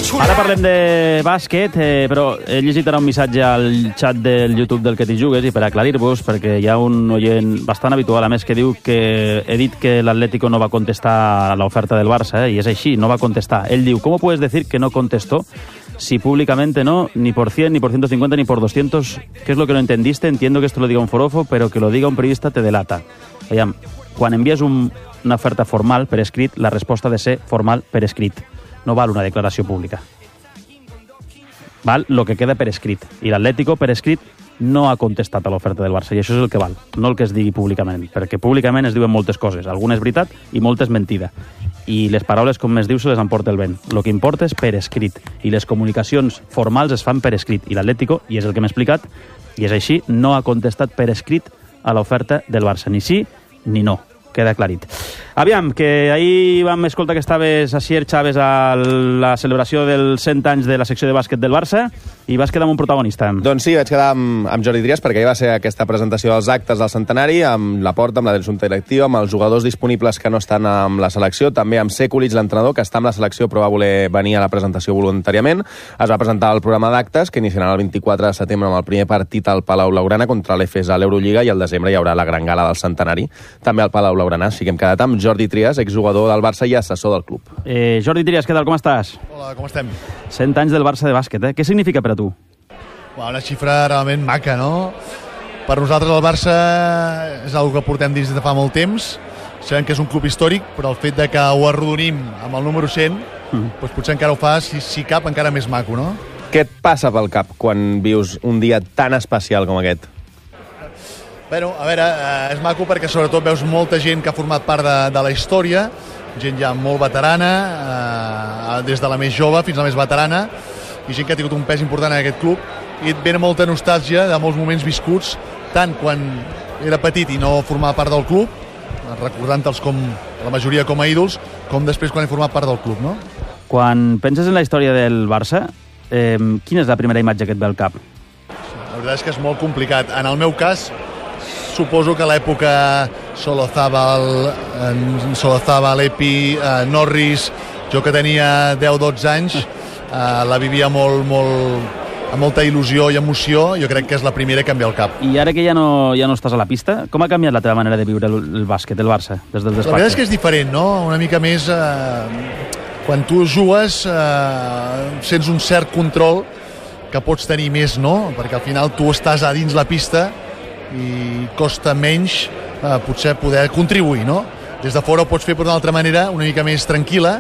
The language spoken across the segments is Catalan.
Ara parlem de bàsquet, però he llegit ara un missatge al xat del YouTube del Que t'hi jugues i per aclarir-vos, perquè hi ha un oient bastant habitual, a més, que diu que he dit que l'Atlético no va contestar a l'oferta del Barça, i és així, no va contestar. Ell diu, ¿cómo puedes decir que no contestó si públicamente no, ni por 100, ni por 150, ni por 200? ¿Qué es lo que no entendiste? Entiendo que esto lo diga un forofo, pero que lo diga un periodista te delata. Veiem, quan envies una oferta formal per escrit, la resposta ha de ser formal per escrit. No val una declaració pública. Val lo que queda per escrit. I l'Atlético, per escrit, no ha contestat a l'oferta del Barça, i això és el que val, no el que es digui públicament, perquè públicament es diuen moltes coses, alguna és veritat i molta és mentida. I les paraules, com es diu, se les emporta el vent. El que importa és per escrit, i les comunicacions formals es fan per escrit, i l'Atlético, i és el que m'he explicat, i és així, no ha contestat per escrit a l'oferta del Barça, ni sí ni no. Queda aclarit. Aviam, que ahir vam escoltar que estaves a Sier Chaves a la celebració dels 100 anys de la secció de bàsquet del Barça i vas quedar amb un protagonista. Doncs sí, vaig quedar amb Jordi Trias, perquè ahir va ser aquesta presentació dels actes del centenari, amb la porta, amb la junta directiva, amb els jugadors disponibles que no estan amb la selecció, també amb Sekulic, l'entrenador, que està amb la selecció però va voler venir a la presentació voluntàriament. Es va presentar el programa d'actes, que iniciarà el 24 de setembre amb el primer partit al Palau Blaugrana contra l'Efes a l'Eurolliga, i al desembre hi haurà la gran gala del centenari, també al Palau Blaugrana. Així que hem quedat amb Jordi Trias, exjugador del Barça i assessor del club. Jordi Trias, què tal, com estàs? Hola, com estem? 100 anys del Barça de bàsquet, Què significa per a tu? Una xifra realment maca, no? Per nosaltres el Barça és una que portem dins de fa molt temps. Sabem que és un club històric, però el fet de que ho arrodonim amb el número 100, doncs potser encara ho fa, si cap, encara més maco, no? Què et passa pel cap quan vius un dia tan especial com aquest? Bueno, a veure, és maco perquè sobretot veus molta gent que ha format part de la història, gent ja molt veterana, des de la més jove fins a la més veterana, i gent que ha tingut un pes important en aquest club, i et ve molta nostàlgia de molts moments viscuts, tant quan era petit i no formava part del club, recordant-te'ls com la majoria com a ídols, com després quan he format part del club, no? Quan penses en la història del Barça, quina és la primera imatge que et ve al cap? La veritat és que és molt complicat. En el meu cas, suposo que l'època Solozábal, Epi, Norris, jo que tenia 10-12 anys, la vivia amb molta il·lusió i emoció. Jo crec que és la primera que em ve al cap. I ara que ja no estàs a la pista, com ha canviat la teva manera de viure el bàsquet, el Barça, des del despatx? La veritat és que és diferent, no? Una mica més... Quan tu jugues, sents un cert control que pots tenir més, no? Perquè al final tu estàs a dins la pista i costa menys potser poder contribuir, no? Des de fora ho pots fer per una altra manera, una mica més tranquil·la,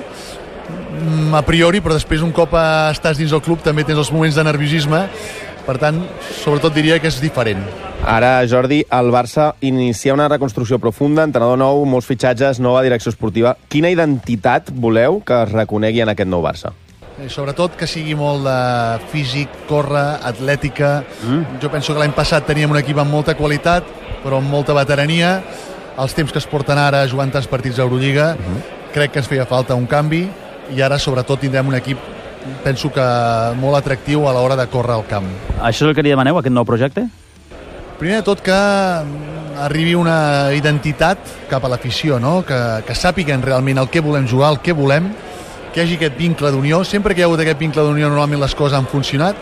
a priori, però després un cop estàs dins el club també tens els moments de nerviosisme. Per tant, sobretot diria que és diferent. Ara, Jordi, el Barça inicia una reconstrucció profunda, entrenador nou, molts fitxatges, nova direcció esportiva. Quina identitat voleu que es reconegui en aquest nou Barça? Sobretot que sigui molt de físic, córrer, atlètica. Jo penso que l'any passat teníem un equip amb molta qualitat, però amb molta veterania. Els temps que es porten ara jugant tants partits a Eurolliga, crec que ens feia falta un canvi, i ara sobretot tindrem un equip, penso que molt atractiu a l'hora de córrer al camp. Això és el que li demaneu, aquest nou projecte? Primer de tot que arribi una identitat cap a l'afició, no? Que sàpiguen realment el que volem jugar, el que volem, que hi hagi aquest vincle d'unió. Sempre que hi ha hagut aquest vincle d'unió normalment les coses han funcionat.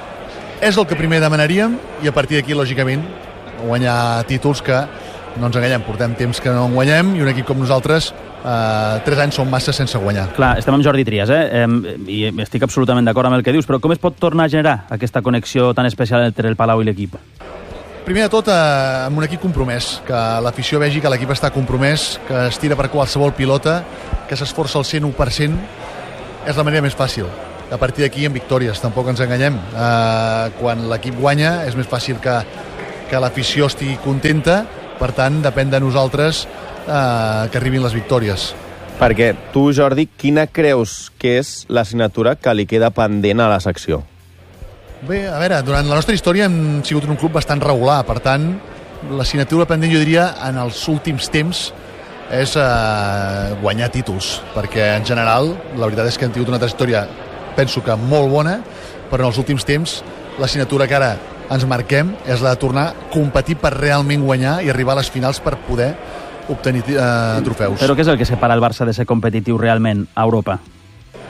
És el que primer demanaríem, i a partir d'aquí, lògicament, guanyar títols, que no ens enganyem, portem temps que no en guanyem, i un equip com nosaltres 3 anys són massa sense guanyar. Clar, estem amb Jordi Trias, i estic absolutament d'acord amb el que dius, però com es pot tornar a generar aquesta connexió tan especial entre el Palau i l'equip? Primer de tot, amb un equip compromès, que l'afició vegi que l'equip està compromès, que es tira per qualsevol pilota, que s'esforça al 101%, és la manera més fàcil. A partir d'aquí, amb victòries, tampoc ens enganyem. Quan l'equip guanya, és més fàcil que l'afició estigui contenta, per tant, depèn de nosaltres que arribin les victòries. Perquè tu, Jordi, quina creus que és l'assignatura que li queda pendent a la secció? Bé, a veure, durant la nostra història hem sigut un club bastant regular, per tant, l'assignatura pendent, jo diria, en els últims temps és guanyar títols, perquè en general la veritat és que hem tingut una trajectòria, penso que molt bona, però en els últims temps l'assignatura que ara ens marquem és la de tornar a competir per realment guanyar i arribar a les finals per poder obtenir trofeus. Però què és el que separa el Barça de ser competitiu realment a Europa?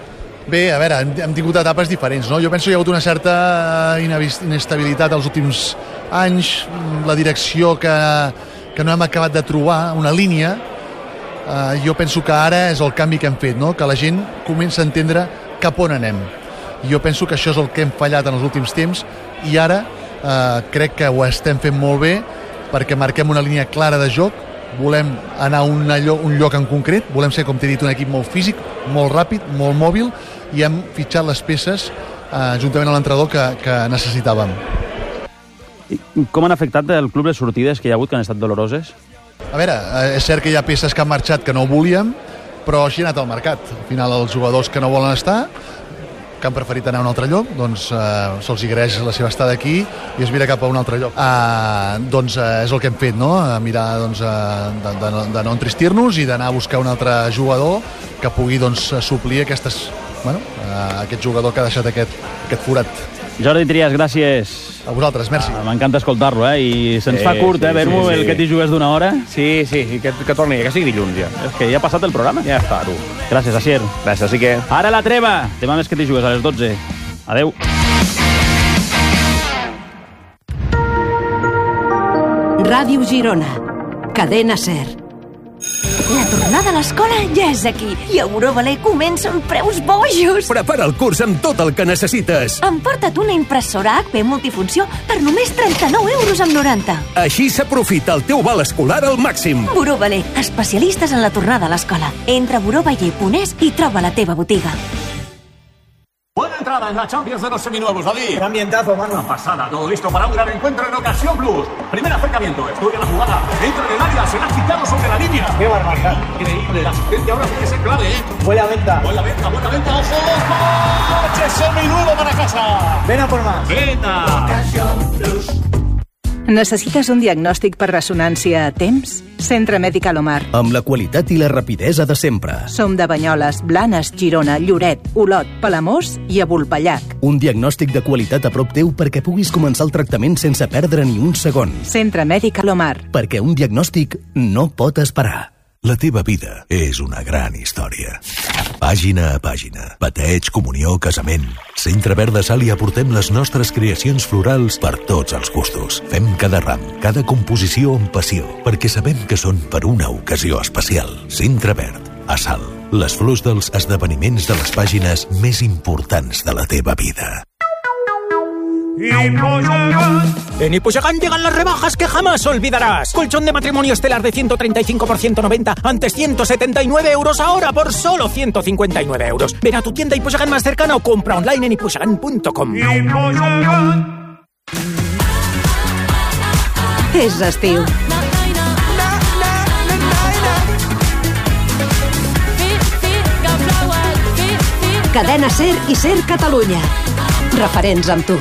Bé, a veure, hem tingut etapes diferents, no? Jo penso que hi ha hagut una certa inestabilitat els últims anys, la direcció que no hem acabat de trobar, una línia. Jo penso que ara és el canvi que hem fet, no? Que la gent comença a entendre cap on anem. Jo penso que això és el que hem fallat en els últims temps i ara crec que ho estem fent molt bé perquè marquem una línia clara de joc, volem anar a un lloc en concret, volem ser, com t'he dit, un equip molt físic, molt ràpid, molt mòbil, i hem fitxat les peces juntament amb l'entrenador que necessitàvem. Com han afectat el club les sortides que hi ha hagut, que han estat doloroses? A veure, és cert que hi ha peces que han marxat que no volíem, però així ha anat el mercat. Al final, els jugadors que no volen estar, que han preferit anar a un altre lloc, doncs se'ls agraeix la seva estada aquí i es mira cap a un altre lloc. Doncs és el que hem fet, no? Mirar doncs, de no entristir-nos i d'anar a buscar un altre jugador que pugui doncs, suplir aquest jugador que ha deixat aquest forat. Jordi Trias, gràcies. A vosaltres, merci. M'encanta escoltar-lo, i se'ns fa curt, Bermu, el que t'hi jugues d'una hora. Sí, que torni, que sigui dilluns ja. És que ja ha passat el programa. Ja està, tu. Gràcies, Asier. Gràcies, sí que... Ara la treva. Demà més que t'hi jugues a les 12. Adeu. Ràdio Girona. Cadena SER. La tornada a l'escola ja és aquí i a Eurovaler comencen preus bojos. Prepara el curs amb tot el que necessites. Emporta't una impressora HP multifunció per només 39,90 €. Així s'aprofita el teu val escolar al màxim. Eurovaler, especialistes en la tornada a l'escola. Entra a eurovaler.es i troba la teva botiga. Buena entrada en la Champions de los seminuevos, David. Qué ambientazo, mano. Una pasada, todo listo para un gran encuentro en Ocasión Plus. Primer acercamiento, estudia la jugada, entra en el área, se la ha quitado sobre la línea. Qué barbaridad. Increíble, la asistencia ahora tiene que ser clave, Buena venta, ojo, coche seminuevo para casa. Ven a por más. Venta. Ocasión Plus. Necessites un diagnòstic per ressonància a temps? Centre Mèdic Alomar. Amb la qualitat i la rapidesa de sempre. Som de Banyoles, Blanes, Girona, Lloret, Olot, Palamós i a Vulpellac. Un diagnòstic de qualitat a prop teu perquè puguis començar el tractament sense perdre ni un segon. Centre Mèdic Alomar. Perquè un diagnòstic no pot esperar. La teva vida és una gran història. Pàgina a pàgina. Bateig, comunió, casament. Centre Verd de Sal hi aportem les nostres creacions florals per tots els gustos. Fem cada ram, cada composició amb passió, perquè sabem que són per una ocasió especial. Centre Verd, a Sal. Les flors dels esdeveniments de les pàgines més importants de la teva vida. En Ipuxagán llegan las rebajas que jamás olvidarás. Colchón de matrimonio estelar de 135 por 190, antes 179 €, ahora por solo 159 €. Ven a tu tienda Ipuxagán más cercana o compra online en ipuxagán.com. És estiu. Cadena SER i SER Catalunya. Referents amb tu.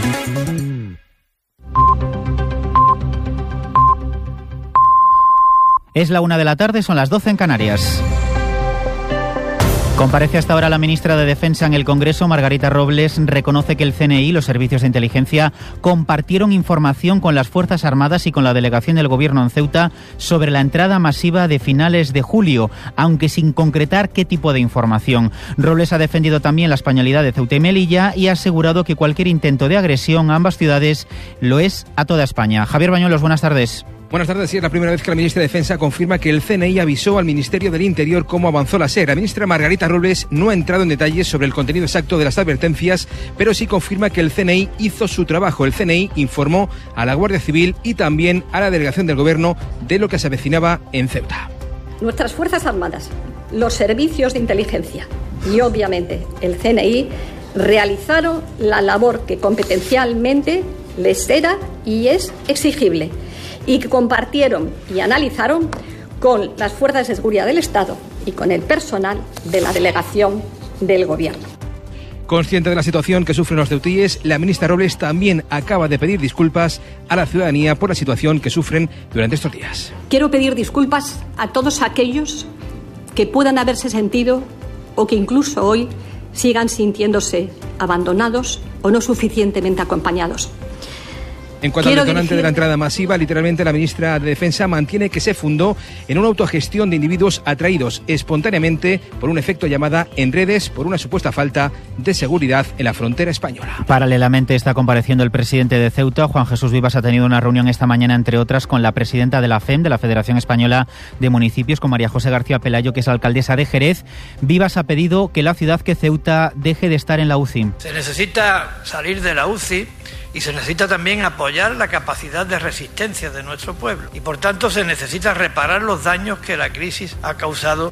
Es la 1 de la tarde, son las 12 en Canarias. Comparece hasta ahora la ministra de Defensa en el Congreso. Margarita Robles reconoce que el CNI y los servicios de inteligencia compartieron información con las Fuerzas Armadas y con la delegación del Gobierno en Ceuta sobre la entrada masiva de finales de julio, aunque sin concretar qué tipo de información. Robles ha defendido también la españolidad de Ceuta y Melilla y ha asegurado que cualquier intento de agresión a ambas ciudades lo es a toda España. Javier Bañuelos, buenas tardes. Buenas tardes. Sí, es la primera vez que la ministra de Defensa confirma que el CNI avisó al Ministerio del Interior cómo avanzó la SER. La ministra Margarita Robles no ha entrado en detalles sobre el contenido exacto de las advertencias, pero sí confirma que el CNI hizo su trabajo. El CNI informó a la Guardia Civil y también a la delegación del Gobierno de lo que se avecinaba en Ceuta. Nuestras Fuerzas Armadas, los servicios de inteligencia y obviamente el CNI realizaron la labor que competencialmente les era y es exigible, y que compartieron y analizaron con las fuerzas de seguridad del Estado y con el personal de la delegación del Gobierno. Consciente de la situación que sufren los ceutíes, la ministra Robles también acaba de pedir disculpas a la ciudadanía por la situación que sufren durante estos días. Quiero pedir disculpas a todos aquellos que puedan haberse sentido o que incluso hoy sigan sintiéndose abandonados o no suficientemente acompañados. En cuanto al detonante de la entrada masiva, literalmente la ministra de Defensa mantiene que se fundó en una autogestión de individuos atraídos espontáneamente por un efecto llamada en redes por una supuesta falta de seguridad en la frontera española. Paralelamente está compareciendo el presidente de Ceuta. Juan Jesús Vivas ha tenido una reunión esta mañana, entre otras, con la presidenta de la FEM, de la Federación Española de Municipios, con María José García Pelayo, que es alcaldesa de Jerez. Vivas ha pedido que la ciudad, que Ceuta, deje de estar en la UCI. Se necesita salir de la UCI y se necesita también apoyar la capacidad de resistencia de nuestro pueblo. Y por tanto se necesita reparar los daños que la crisis ha causado.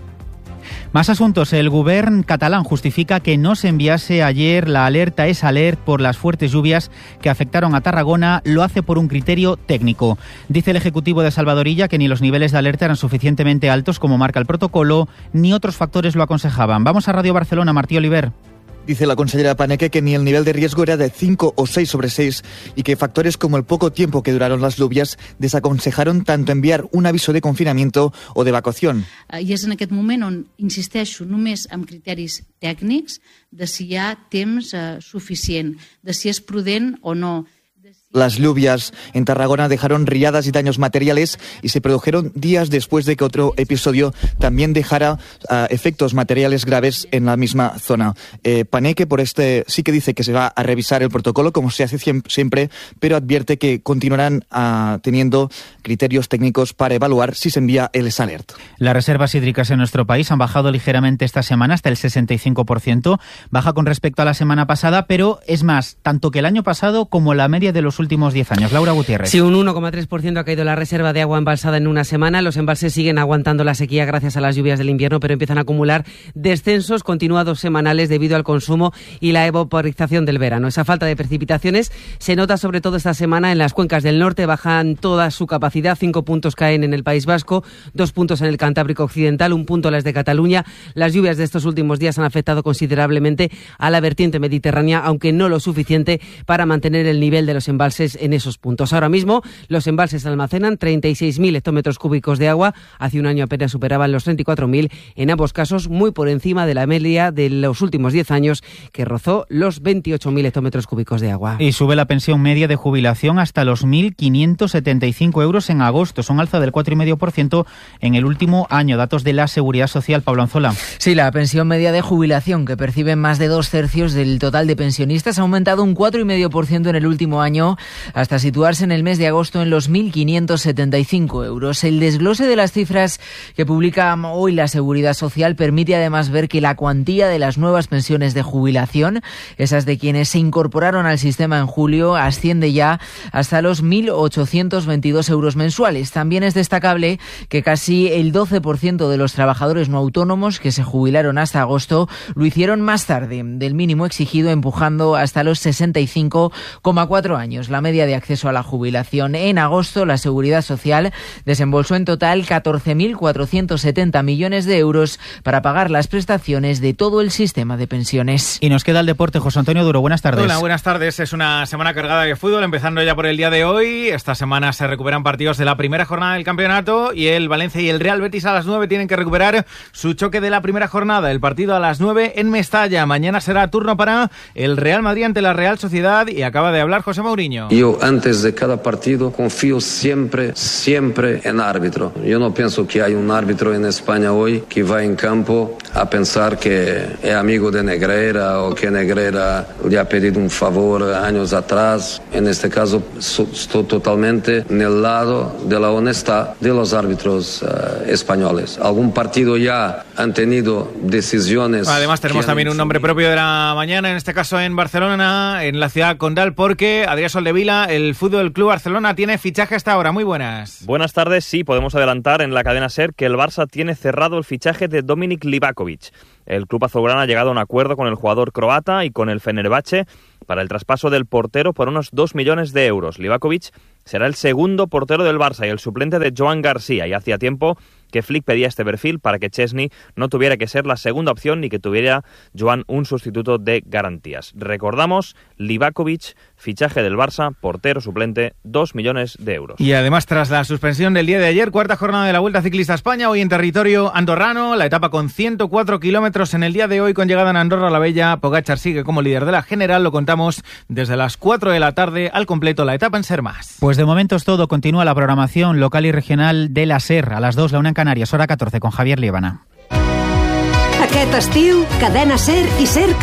Más asuntos. El Govern catalán justifica que no se enviase ayer la alerta EsAlert por las fuertes lluvias que afectaron a Tarragona. Lo hace por un criterio técnico. Dice el Ejecutivo de Salvador Illa que ni los niveles de alerta eran suficientemente altos, como marca el protocolo, ni otros factores lo aconsejaban. Vamos a Radio Barcelona, Martí Oliver. Dice la consellera Paneque que ni el nivel de riesgo era de 5 o 6 sobre 6 y que factores como el poco tiempo que duraron las lluvias desaconsejaron tanto enviar un aviso de confinamiento o de evacuación. I és en aquest moment on insisteixo només amb criteris tècnics de si hi ha temps suficient, de si és prudent o no. Las lluvias en Tarragona dejaron riadas y daños materiales y se produjeron días después de que otro episodio también dejara efectos materiales graves en la misma zona. Paneque sí que dice que se va a revisar el protocolo como se hace siempre, pero advierte que continuarán teniendo criterios técnicos para evaluar si se envía el EsAlert. Las reservas hídricas en nuestro país han bajado ligeramente esta semana hasta el 65%, baja con respecto a la semana pasada, pero es más, tanto que el año pasado como la media de los últimos 10 años. Laura Gutiérrez. Sí, un 1,3% ha caído la reserva de agua embalsada en una semana. Los embalses siguen aguantando la sequía gracias a las lluvias del invierno, pero empiezan a acumular descensos continuados semanales debido al consumo y la evaporización del verano. Esa falta de precipitaciones se nota sobre todo esta semana en las cuencas del norte. Bajan toda su capacidad. 5 puntos caen en el País Vasco, 2 puntos en el Cantábrico Occidental, 1 punto las de Cataluña. Las lluvias de estos últimos días han afectado considerablemente a la vertiente mediterránea, aunque no lo suficiente para mantener el nivel de los embalses en esos puntos. Ahora mismo los embalses almacenan 36.000 hectómetros cúbicos de agua. Hace un año apenas superaban los 34.000, en ambos casos muy por encima de la media de los últimos 10 años, que rozó los 28.000 hectómetros cúbicos de agua. Y sube la pensión media de jubilación hasta los 1.575 euros en agosto. Es un alza del 4,5% en el último año. Datos de la Seguridad Social. Pablo Anzola. Sí, la pensión media de jubilación, que perciben más de 2/3 del total de pensionistas, ha aumentado un 4,5% en el último año, hasta situarse en el mes de agosto en los 1.575 euros. El desglose de las cifras que publica hoy la Seguridad Social permite además ver que la cuantía de las nuevas pensiones de jubilación, esas de quienes se incorporaron al sistema en julio, asciende ya hasta los 1.822 euros mensuales. También es destacable que casi el 12% de los trabajadores no autónomos que se jubilaron hasta agosto lo hicieron más tarde del mínimo exigido, empujando hasta los 65,4 años. La media de acceso a la jubilación. En agosto, la Seguridad Social desembolsó en total 14.470 millones de euros para pagar las prestaciones de todo el sistema de pensiones. Y nos queda el deporte. José Antonio Duro, buenas tardes. Hola, buenas tardes. Es una semana cargada de fútbol, empezando ya por el día de hoy. Esta semana se recuperan partidos de la primera jornada del campeonato y el Valencia y el Real Betis a las 9 tienen que recuperar su choque de la primera jornada. El partido a las 9 en Mestalla. Mañana será turno para el Real Madrid ante la Real Sociedad y acaba de hablar José Mourinho. Yo antes de cada partido confío siempre en árbitro. Yo no pienso que hay un árbitro en España hoy que va en campo a pensar que es amigo de Negreira o que Negreira le ha pedido un favor años atrás. En este caso estoy totalmente en el lado de la honestidad de los árbitros españoles. Algún partido ya han tenido decisiones. Además tenemos también un nombre propio de la mañana, en este caso en Barcelona, en la ciudad condal, porque Adrià Soldevila, el Fútbol Club Barcelona, tiene fichaje hasta ahora. Muy buenas. Buenas tardes. Sí, podemos adelantar en la cadena SER que el Barça tiene cerrado el fichaje de Dominik Livakovic. El club azulgrana ha llegado a un acuerdo con el jugador croata y con el Fenerbahce para el traspaso del portero por unos 2 millones de euros. Livakovic será el segundo portero del Barça y el suplente de Joan García, y hacía tiempo que Flick pedía este perfil para que Chesney no tuviera que ser la segunda opción ni que tuviera Joan un sustituto de garantías. Recordamos, Livakovic, fichaje del Barça, portero suplente, 2 millones de euros. Y además, tras la suspensión del día de ayer, cuarta jornada de la Vuelta Ciclista a España, hoy en territorio andorrano, la etapa con 104 kilómetros en el día de hoy, con llegada en Andorra la Bella. Pogačar sigue como líder de la general, lo contamos desde las 4 de la tarde, al completo la etapa en Sermas. Pues de momento es todo, continúa la programación local y regional de la SER, a las 2, la 1 en Canarias, hora 14, con Javier Liébana. Aquest estiu, Cadena SER i SER